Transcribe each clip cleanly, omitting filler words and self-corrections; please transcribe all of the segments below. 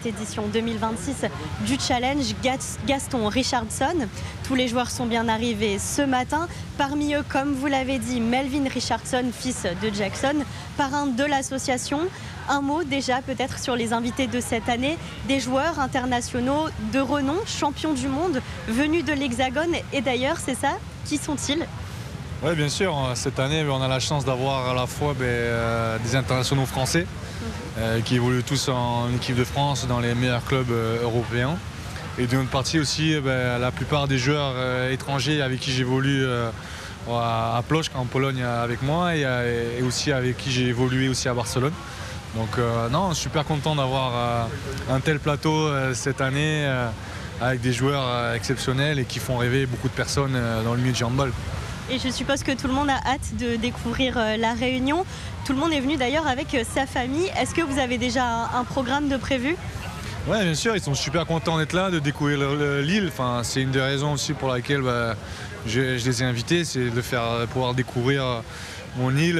cette édition 2026 du Challenge Gaston Richardson. Tous les joueurs sont bien arrivés ce matin. Parmi eux, comme vous l'avez dit, Melvin Richardson, fils de Jackson, parrain de l'association. Un mot déjà peut-être sur les invités de cette année, des joueurs internationaux de renom, champions du monde, venus de l'Hexagone. Et d'ailleurs, c'est ça, qui sont-ils ? Oui, bien sûr. Cette année, on a la chance d'avoir à la fois des internationaux français qui évoluent tous en équipe de France dans les meilleurs clubs européens. Et d'une autre partie aussi, la plupart des joueurs étrangers avec qui j'évolue à Plock en Pologne avec moi et aussi avec qui j'ai évolué aussi à Barcelone. Donc non, super content d'avoir un tel plateau cette année avec des joueurs exceptionnels et qui font rêver beaucoup de personnes dans le milieu du handball. Et je suppose que tout le monde a hâte de découvrir la Réunion. Tout le monde est venu d'ailleurs avec sa famille. Est-ce que vous avez déjà un programme de prévu ? Oui, bien sûr, ils sont super contents d'être là, de découvrir l'île. Enfin, c'est une des raisons aussi pour laquelle je les ai invités, c'est de pouvoir découvrir mon île,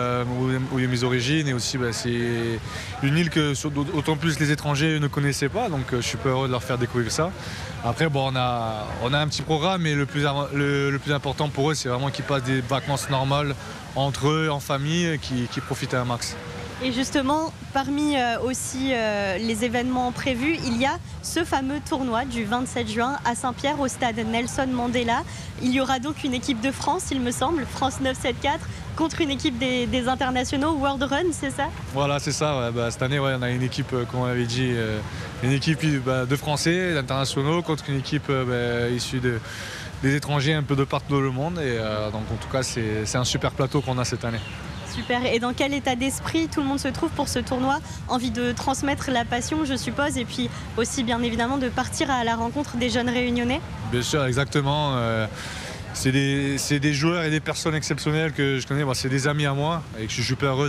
où il y a mes origines. Et aussi, c'est une île que autant plus les étrangers ne connaissaient pas. Donc, je suis pas heureux de leur faire découvrir ça. Après, on a un petit programme, mais le plus important pour eux, c'est vraiment qu'ils passent des vacances normales entre eux, en famille, qui profitent un max. Et justement, parmi aussi les événements prévus, il y a ce fameux tournoi du 27 juin à Saint-Pierre au stade Nelson Mandela. Il y aura donc une équipe de France, il me semble, France 974, contre une équipe des internationaux World Run, c'est ça ? Voilà, c'est ça. Ouais. Cette année, on a une équipe, comme on avait dit, une équipe de Français, d'internationaux, contre une équipe issue des étrangers un peu de partout dans le monde. Et donc, en tout cas, c'est un super plateau qu'on a cette année. Super. Et dans quel état d'esprit tout le monde se trouve pour ce tournoi ? Envie de transmettre la passion, je suppose, et puis aussi, bien évidemment, de partir à la rencontre des jeunes réunionnais ? Bien sûr, exactement. C'est des joueurs et des personnes exceptionnelles que je connais. C'est des amis à moi et que je suis super heureux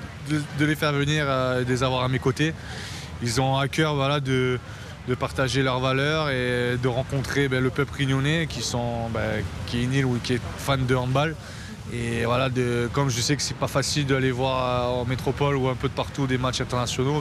de les faire venir et de les avoir à mes côtés. Ils ont à cœur de partager leurs valeurs et de rencontrer le peuple réunionnais qui est une île qui est fan de handball. Et voilà, comme je sais que c'est pas facile d'aller voir en métropole ou un peu de partout des matchs internationaux,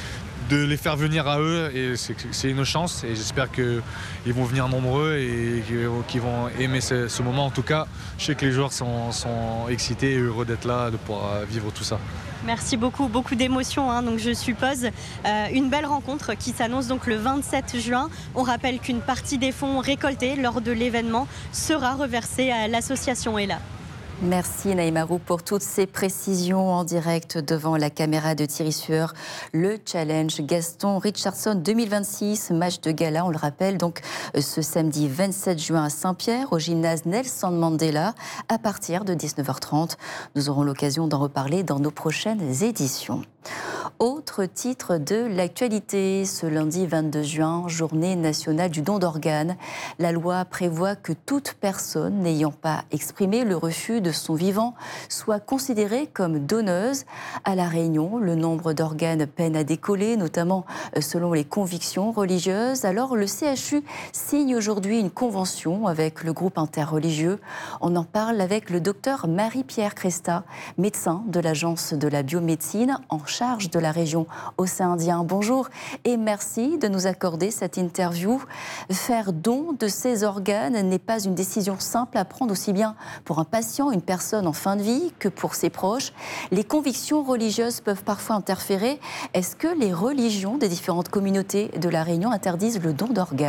de les faire venir à eux, et c'est une chance. Et j'espère qu'ils vont venir nombreux et qu'ils vont aimer ce moment. En tout cas, je sais que les joueurs sont excités et heureux d'être là, de pouvoir vivre tout ça. Merci beaucoup, beaucoup d'émotions, donc je suppose. Une belle rencontre qui s'annonce donc le 27 juin. On rappelle qu'une partie des fonds récoltés lors de l'événement sera reversée à l'association ELA. Merci Naïma Roux pour toutes ces précisions en direct devant la caméra de Thierry Sueur. Le Challenge Gaston Richardson 2026, match de gala, on le rappelle, donc ce samedi 27 juin à Saint-Pierre, au gymnase Nelson Mandela, à partir de 19h30. Nous aurons l'occasion d'en reparler dans nos prochaines éditions. Autre titre de l'actualité, ce lundi 22 juin, journée nationale du don d'organes. La loi prévoit que toute personne n'ayant pas exprimé le refus de son vivant soit considérée comme donneuse. À La Réunion, le nombre d'organes peine à décoller, notamment selon les convictions religieuses. Alors le CHU signe aujourd'hui une convention avec le groupe interreligieux. On en parle avec le docteur Marie-Pierre Cresta, médecin de l'Agence de la biomédecine en charge de la région Océan Indien. Bonjour et merci de nous accorder cette interview. Faire don de ses organes n'est pas une décision simple à prendre, aussi bien pour un patient, une personne en fin de vie, que pour ses proches. Les convictions religieuses peuvent parfois interférer. Est-ce que les religions des différentes communautés de La Réunion interdisent le don d'organes ?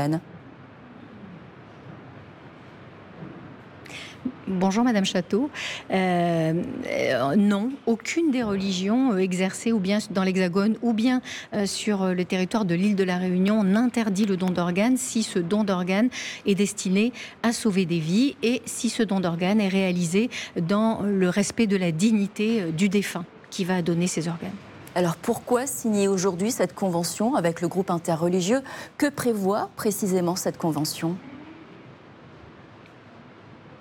Bonjour Madame Château. Non, aucune des religions exercées ou bien dans l'Hexagone ou bien sur le territoire de l'île de la Réunion n'interdit le don d'organes si ce don d'organes est destiné à sauver des vies et si ce don d'organes est réalisé dans le respect de la dignité du défunt qui va donner ses organes. Alors pourquoi signer aujourd'hui cette convention avec le groupe interreligieux ? Que prévoit précisément cette convention ?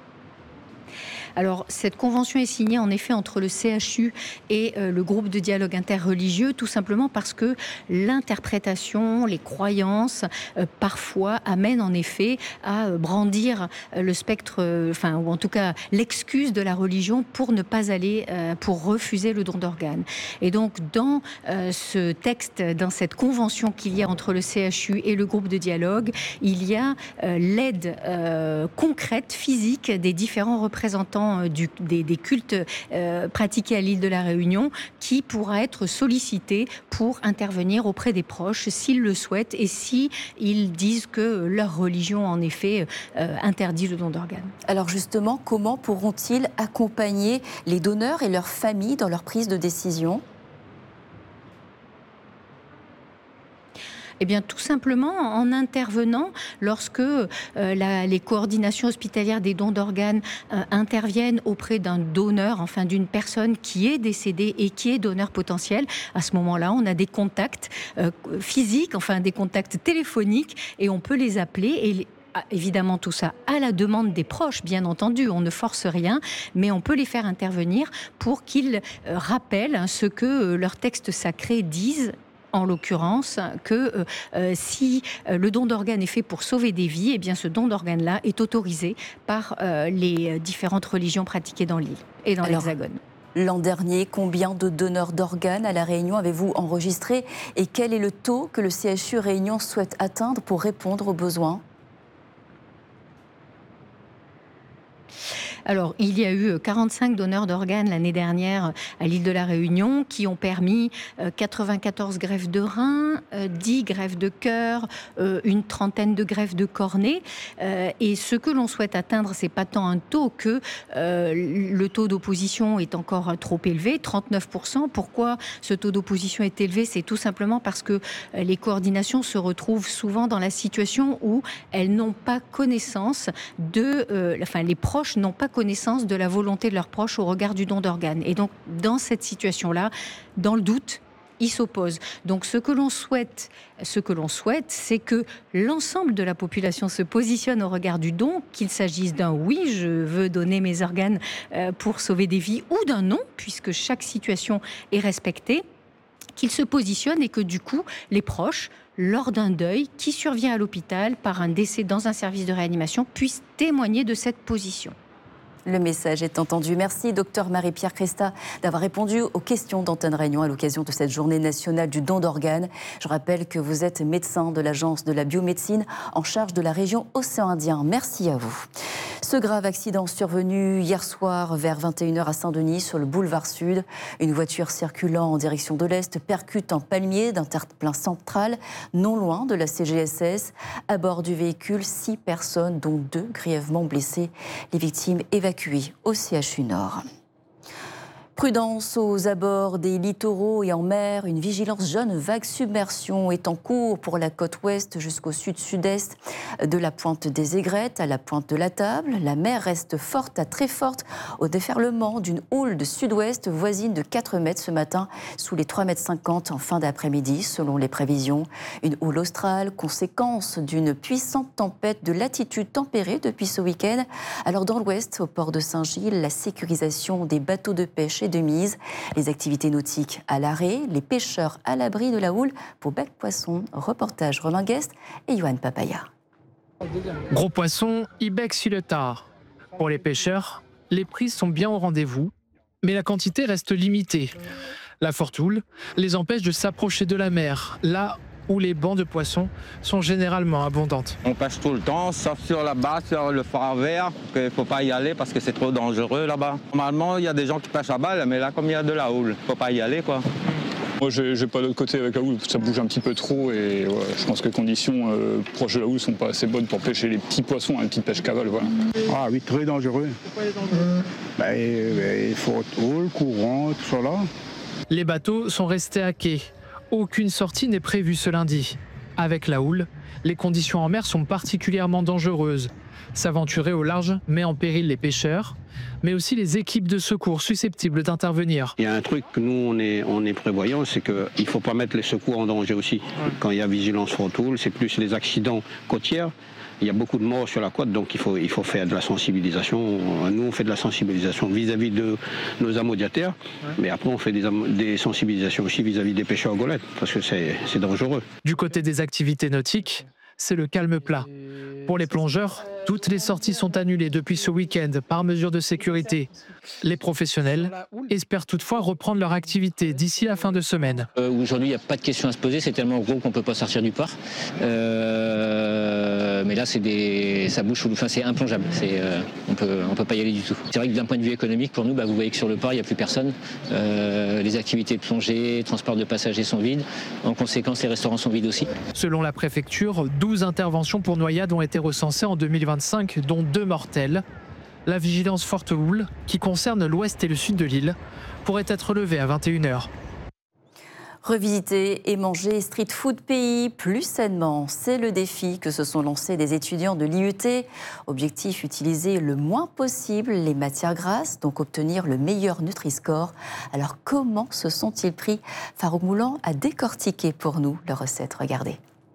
Alors, cette convention est signée en effet entre le CHU et le groupe de dialogue interreligieux, tout simplement parce que l'interprétation, les croyances, parfois amènent en effet à brandir le spectre, ou en tout cas l'excuse de la religion pour ne pas aller, pour refuser le don d'organes. Et donc, dans ce texte, dans cette convention qu'il y a entre le CHU et le groupe de dialogue, il y a l'aide concrète, physique des différents représentants des cultes pratiqués à l'île de la Réunion qui pourra être sollicité pour intervenir auprès des proches s'ils le souhaitent et si ils disent que leur religion en effet interdit le don d'organes. Alors justement, comment pourront-ils accompagner les donneurs et leurs familles dans leur prise de décision ? Eh bien, tout simplement en intervenant lorsque les coordinations hospitalières des dons d'organes interviennent auprès d'un donneur, enfin d'une personne qui est décédée et qui est donneur potentiel. À ce moment-là, on a des contacts physiques, enfin des contacts téléphoniques et on peut les appeler et évidemment tout ça à la demande des proches, bien entendu, on ne force rien, mais on peut les faire intervenir pour qu'ils rappellent ce que leurs textes sacrés disent. En l'occurrence, que si le don d'organes est fait pour sauver des vies, eh bien ce don d'organes-là est autorisé par les différentes religions pratiquées dans l'île et dans l'Hexagone. L'an dernier, combien de donneurs d'organes à La Réunion avez-vous enregistré et quel est le taux que le CHU Réunion souhaite atteindre pour répondre aux besoins ? Alors, il y a eu 45 donneurs d'organes l'année dernière à l'île de la Réunion qui ont permis 94 greffes de reins, 10 greffes de cœur, une trentaine de greffes de cornée. Et ce que l'on souhaite atteindre, c'est pas tant un taux que le taux d'opposition est encore trop élevé, 39%. Pourquoi ce taux d'opposition est élevé ? C'est tout simplement parce que les coordinations se retrouvent souvent dans la situation où elles n'ont pas connaissance les proches n'ont pas connaissance de la volonté de leurs proches au regard du don d'organes. Et donc, dans cette situation-là, dans le doute, ils s'opposent. Donc, ce que l'on souhaite, c'est que l'ensemble de la population se positionne au regard du don, qu'il s'agisse d'un oui, je veux donner mes organes pour sauver des vies, ou d'un non, puisque chaque situation est respectée, qu'ils se positionnent et que du coup, les proches, lors d'un deuil qui survient à l'hôpital par un décès dans un service de réanimation, puissent témoigner de cette position. Le message est entendu. Merci, Dr Marie-Pierre Cresta, d'avoir répondu aux questions d'Antenne Réunion à l'occasion de cette journée nationale du don d'organes. Je rappelle que vous êtes médecin de l'Agence de la biomédecine en charge de la région Océan Indien. Merci à vous. Ce grave accident survenu hier soir vers 21h à Saint-Denis sur le boulevard Sud. Une voiture circulant en direction de l'Est percute un palmier d'un terre-plein central non loin de la CGSS. À bord du véhicule, 6 personnes dont 2 grièvement blessées. Les victimes évacuées au CHU Nord. Prudence aux abords des littoraux et en mer. Une vigilance jaune vague submersion est en cours pour la côte ouest jusqu'au sud-sud-est. De la pointe des Aigrettes à la pointe de la Table, la mer reste forte à très forte au déferlement d'une houle de sud-ouest voisine de 4 mètres ce matin, sous les 3,50 mètres en fin d'après-midi, selon les prévisions. Une houle australe, conséquence d'une puissante tempête de latitude tempérée depuis ce week-end. Alors dans l'ouest, au port de Saint-Gilles, la sécurisation des bateaux de pêche de mise, les activités nautiques à l'arrêt, les pêcheurs à l'abri de la houle. Pour Bec Poisson, reportage Romain Guest et Johan Papaya. Gros poisson, Ibec sur le tard. Pour les pêcheurs, les prises sont bien au rendez-vous, mais la quantité reste limitée. La forte houle les empêche de s'approcher de la mer, là où les bancs de poissons sont généralement abondantes. On pêche tout le temps, sauf sur là-bas, sur le phare vert, qu'il ne faut pas y aller parce que c'est trop dangereux là-bas. Normalement, il y a des gens qui pêchent à balle, mais là, comme il y a de la houle, il ne faut pas y aller, quoi. Moi, j'ai pas l'autre côté avec la houle, ça bouge un petit peu trop et ouais, je pense que les conditions proches de la houle sont pas assez bonnes pour pêcher les petits poissons, la petite pêche cavale, voilà. Ah oui, très dangereux. Pourquoi il est dangereux? Il faut houle, courant, tout ça là. Les bateaux sont restés à quai. Aucune sortie n'est prévue ce lundi. Avec la houle, les conditions en mer sont particulièrement dangereuses. S'aventurer au large met en péril les pêcheurs, mais aussi les équipes de secours susceptibles d'intervenir. Il y a un truc que nous, on est prévoyants, c'est qu'il ne faut pas mettre les secours en danger aussi. Quand il y a vigilance frontale, c'est plus les accidents côtiers. Il y a beaucoup de morts sur la côte, donc il faut faire de la sensibilisation. Nous, on fait de la sensibilisation vis-à-vis de nos amodiataires, mais après, on fait des sensibilisations aussi vis-à-vis des pêcheurs golettes, parce que c'est dangereux. Du côté des activités nautiques, c'est le calme plat. Pour les plongeurs, toutes les sorties sont annulées depuis ce week-end par mesure de sécurité. Les professionnels espèrent toutefois reprendre leur activité d'ici la fin de semaine. Aujourd'hui, il n'y a pas de question à se poser, c'est tellement gros qu'on ne peut pas sortir du port. Mais là, ça bouge, c'est implongeable. On peut pas y aller du tout. C'est vrai que d'un point de vue économique, pour nous, vous voyez que sur le port, il n'y a plus personne. Les activités de plongée, transport de passagers sont vides. En conséquence, les restaurants sont vides aussi. Selon la préfecture, 12 interventions pour noyade ont été recensées en 2025, dont 2 mortelles. La vigilance forte houle, qui concerne l'ouest et le sud de l'île, pourrait être levée à 21h. Revisiter et manger street food pays plus sainement, c'est le défi que se sont lancés des étudiants de l'IUT. Objectif, utiliser le moins possible les matières grasses, donc obtenir le meilleur Nutri-Score. Alors comment se sont-ils pris? Farouk Moulan a décortiqué pour nous leur recette, regardez.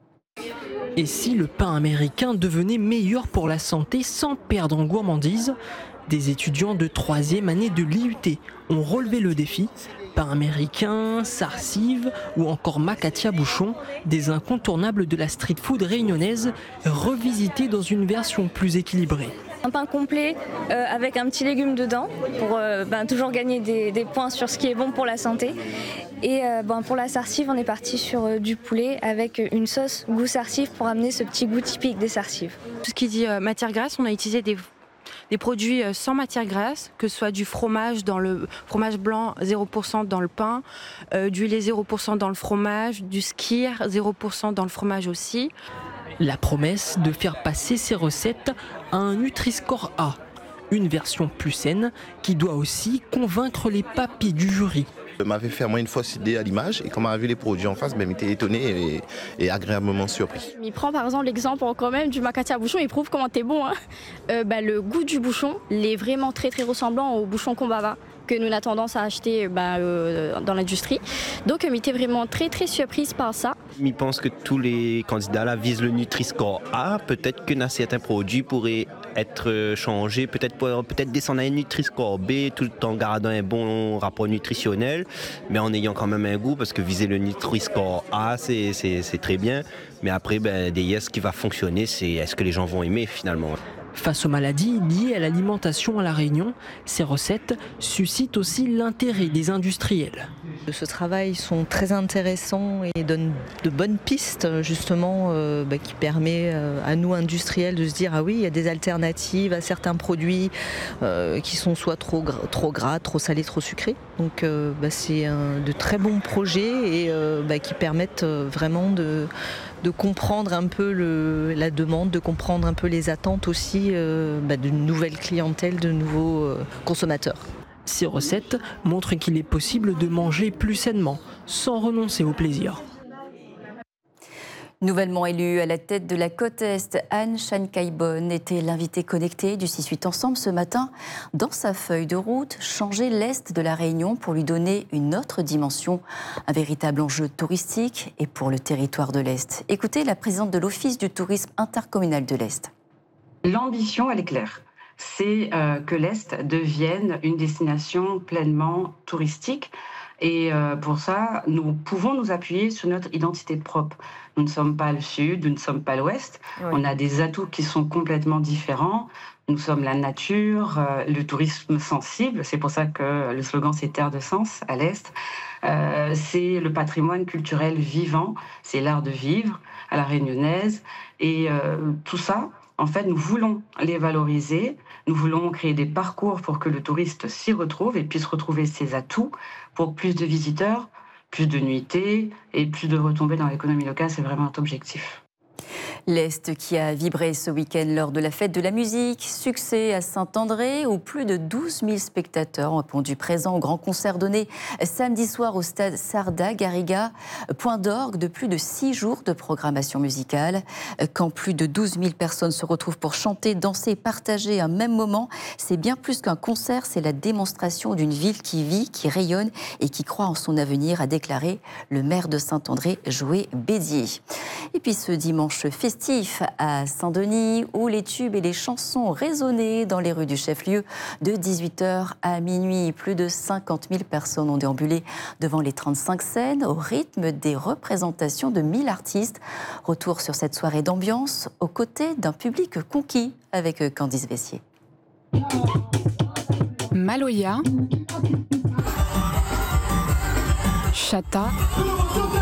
Et si le pain américain devenait meilleur pour la santé sans perdre en gourmandise? Des étudiants de 3e année de l'IUT ont relevé le défi. Pain américain, sarsive ou encore macatia bouchon, des incontournables de la street food réunionnaise, revisités dans une version plus équilibrée. Un pain complet avec un petit légume dedans pour toujours gagner des points sur ce qui est bon pour la santé. Et pour la sarsive, on est parti sur du poulet avec une sauce goût sarsive pour amener ce petit goût typique des sarsives. Tout ce qui dit matière grasse, on a utilisé des produits sans matière grasse, que ce soit du fromage dans le fromage blanc 0% dans le pain, du lait 0% dans le fromage, du skyr 0% dans le fromage aussi. La promesse de faire passer ces recettes à un Nutri-Score A, une version plus saine qui doit aussi convaincre les papis du jury. Je m'avais fait moi une fausse idée à l'image et quand on m'a vu les produits en face, m'était étonné et agréablement surpris. Il prend par exemple l'exemple quand même du macatia bouchon, il prouve comment t'es bon. Le goût du bouchon, il est vraiment très très ressemblant au bouchon Kombava que nous on a tendance à acheter dans l'industrie. Donc il était vraiment très très surprise par ça. Je pense que tous les candidats là visent le Nutri-Score A. Peut-être que certains produits pourraient être changés, peut-être descendre à un Nutri-Score B tout en gardant un bon rapport nutritionnel, mais en ayant quand même un goût, parce que viser le Nutri-Score A, c'est très bien. Mais après, ce qui va fonctionner, c'est est-ce que les gens vont aimer finalement. Face aux maladies liées à l'alimentation à La Réunion, ces recettes suscitent aussi l'intérêt des industriels. Ce travail sont très intéressants et donnent de bonnes pistes justement qui permet à nous industriels de se dire ah oui, il y a des alternatives à certains produits qui sont soit trop gras, trop salés, trop sucrés. Donc c'est de très bons projets et qui permettent vraiment de comprendre un peu la demande, de comprendre un peu les attentes aussi d'une nouvelle clientèle, de nouveaux consommateurs. Ces recettes montrent qu'il est possible de manger plus sainement, sans renoncer au plaisir. Nouvellement élue à la tête de la côte Est, Anne Chan-Kaibon était l'invitée connectée du 6-8 Ensemble ce matin. Dans sa feuille de route, changer l'Est de la Réunion pour lui donner une autre dimension, un véritable enjeu touristique et pour le territoire de l'Est. Écoutez la présidente de l'Office du tourisme intercommunal de l'Est. L'ambition, elle est claire. C'est que l'Est devienne une destination pleinement touristique. Et pour ça, nous pouvons nous appuyer sur notre identité propre. Nous ne sommes pas le Sud, nous ne sommes pas l'Ouest. Oui. On a des atouts qui sont complètement différents. Nous sommes la nature, le tourisme sensible. C'est pour ça que le slogan, c'est Terre de Sens à l'Est. C'est le patrimoine culturel vivant. C'est l'art de vivre à la réunionnaise. Et tout ça, en fait, nous voulons les valoriser. Nous voulons créer des parcours pour que le touriste s'y retrouve et puisse retrouver ses atouts pour plus de visiteurs, plus de nuitées et plus de retombées dans l'économie locale. C'est vraiment notre objectif. L'Est qui a vibré ce week-end lors de la fête de la musique. Succès à Saint-André où plus de 12 000 spectateurs ont répondu présents au grand concert donné samedi soir au stade Sarda-Garriga. Point d'orgue de plus de 6 jours de programmation musicale. Quand plus de 12 000 personnes se retrouvent pour chanter, danser, partager un même moment, c'est bien plus qu'un concert, c'est la démonstration d'une ville qui vit, qui rayonne et qui croit en son avenir, a déclaré le maire de Saint-André, Joé Bédier. Et puis ce dimanche festif à Saint-Denis, où les tubes et les chansons résonnaient dans les rues du chef-lieu de 18h à minuit. Plus de 50 000 personnes ont déambulé devant les 35 scènes au rythme des représentations de 1000 artistes. Retour sur cette soirée d'ambiance aux côtés d'un public conquis avec Candice Vessier. Maloya, Chata,